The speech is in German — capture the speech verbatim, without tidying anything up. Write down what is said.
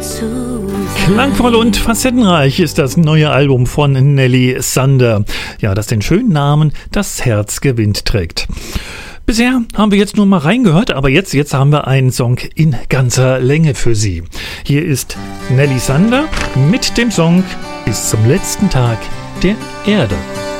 Klangvoll und facettenreich ist das neue Album von Nelly Sander, ja, das den schönen Namen Das Herz gewinnt trägt. Bisher haben wir jetzt nur mal reingehört, aber jetzt, jetzt haben wir einen Song in ganzer Länge für Sie. Hier ist Nelly Sander mit dem Song Bis zum letzten Tag der Erde.